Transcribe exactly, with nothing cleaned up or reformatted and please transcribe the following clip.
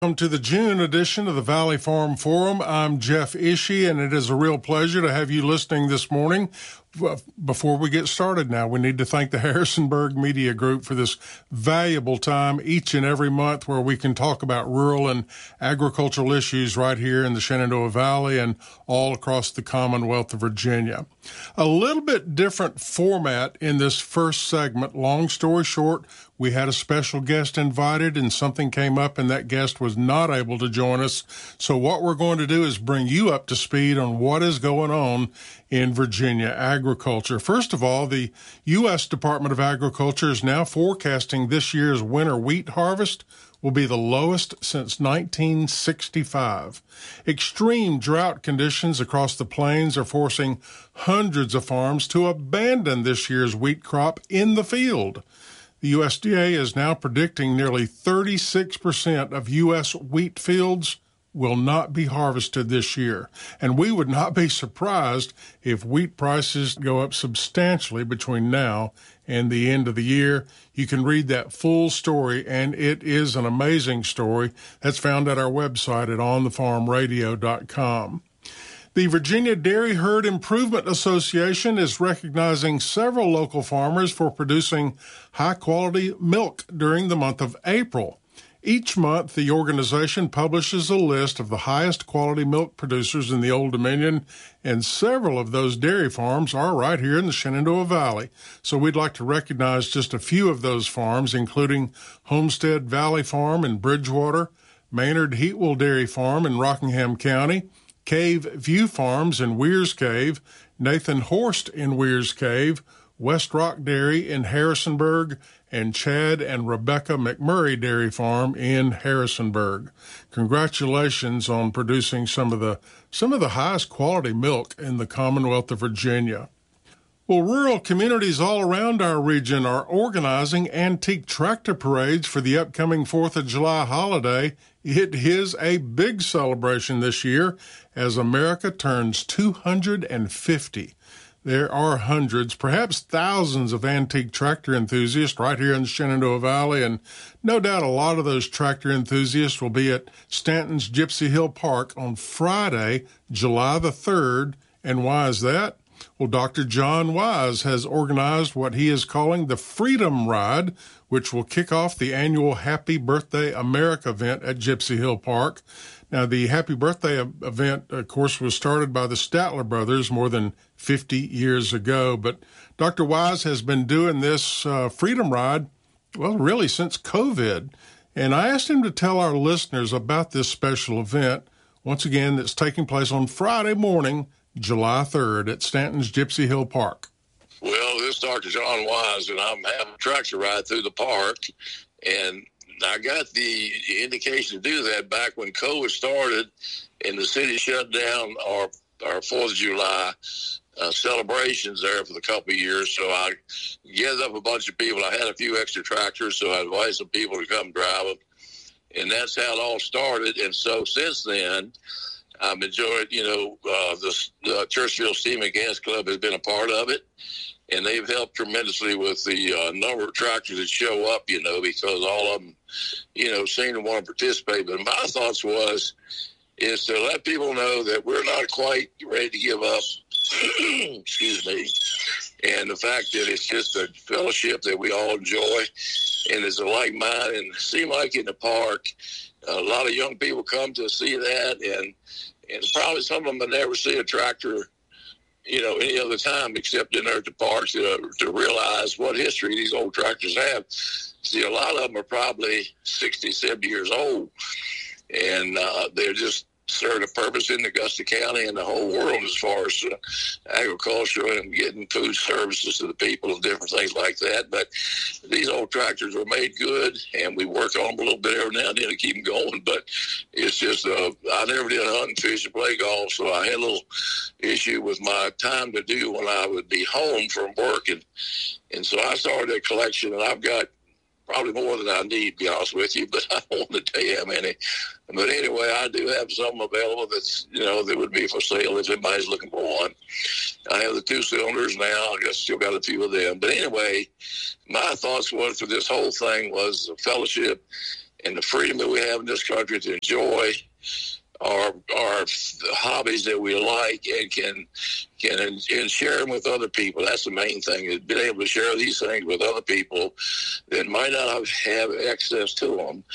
Welcome to the June edition of the Valley Farm Forum. I'm Jeff Ishii, and it is a real pleasure to have you listening this morning. Before we get started now, we need to thank the Harrisonburg Media Group for this valuable time each and every month where we can talk about rural and agricultural issues right here in the Shenandoah Valley and all across the Commonwealth of Virginia. A little bit different format in this first segment. Long story short, we had a special guest invited and something came up and that guest was not able to join us. So what we're going to do is bring you up to speed on what is going on in Virginia agriculture. First of all, the U S Department of Agriculture is now forecasting this year's winter wheat harvest will be the lowest since nineteen sixty-five. Extreme drought conditions across the plains are forcing hundreds of farms to abandon this year's wheat crop in the field. The U S D A is now predicting nearly thirty-six percent of U S wheat fields will not be harvested this year. And we would not be surprised if wheat prices go up substantially between now and the end of the year. You can read that full story, and it is an amazing story. That's found at our website at on the farm radio dot com. The Virginia Dairy Herd Improvement Association is recognizing several local farmers for producing high-quality milk during the month of April. Each month, the organization publishes a list of the highest quality milk producers in the Old Dominion, and several of those dairy farms are right here in the Shenandoah Valley. So we'd like to recognize just a few of those farms, including Homestead Valley Farm in Bridgewater, Maynard Heatwell Dairy Farm in Rockingham County, Cave View Farms in Weir's Cave, Nathan Horst in Weir's Cave, West Rock Dairy in Harrisonburg, and Chad and Rebecca McMurray Dairy Farm in Harrisonburg. Congratulations on producing some of the some of the highest quality milk in the Commonwealth of Virginia. Well, rural communities all around our region are organizing antique tractor parades for the upcoming fourth of July holiday. It is a big celebration this year as America turns two hundred fifty. There are hundreds, perhaps thousands of antique tractor enthusiasts right here in the Shenandoah Valley, and no doubt a lot of those tractor enthusiasts will be at Stanton's Gypsy Hill Park on Friday, July the third. And why is that? Well, Doctor John Wise has organized what he is calling the Freedom Ride, which will kick off the annual Happy Birthday America event at Gypsy Hill Park. Now, the Happy Birthday event, of course, was started by the Statler brothers more than fifty years ago. But Doctor Wise has been doing this uh, Freedom Ride, well, really since COVID. And I asked him to tell our listeners about this special event, once again, that's taking place on Friday morning, July third at Stanton's Gypsy Hill Park. Well, this is Doctor John Wise, and I'm having a tractor ride through the park. And I got the indication to do that back when COVID started and the city shut down our, our fourth of July uh, celebrations there for the couple of years. So I gathered up a bunch of people. I had a few extra tractors, so I invited some people to come drive them. And that's how it all started. And so since then, I've enjoyed, you know, uh, the uh, Churchville Steam and Gas Club has been a part of it. And they've helped tremendously with the uh, number of tractors that show up, you know, because all of them, you know, seem to want to participate. But my thoughts was, is to let people know that we're not quite ready to give up, excuse me, and the fact that it's just a fellowship that we all enjoy, and it's a like mind, and it seemed like in the park, a lot of young people come to see that, and and probably some of them have never see a tractor, you know, any other time except in there at the parks to, to realize what history these old tractors have. See, a lot of them are probably sixty, seventy years old, and uh, they're just serve a purpose in Augusta County and the whole world as far as uh, agriculture and getting food services to the people and different things like that. But these old tractors are made good, and we work on them a little bit every now and then to keep them going. But it's just, uh, I never did hunt and fish and play golf, so I had a little issue with my time to do when I would be home from work. And, and so I started a collection, and I've got probably more than I need, to be honest with you, but I don't want to tell you how many. But anyway, I do have some available that's, you know, that would be for sale if anybody's looking for one. I have the two cylinders now. I guess still got a few of them. But anyway, my thoughts was for this whole thing was a fellowship and the freedom that we have in this country to enjoy our our hobbies that we like and can can and share them with other people. That's the main thing, is being able to share these things with other people that might not have access to them.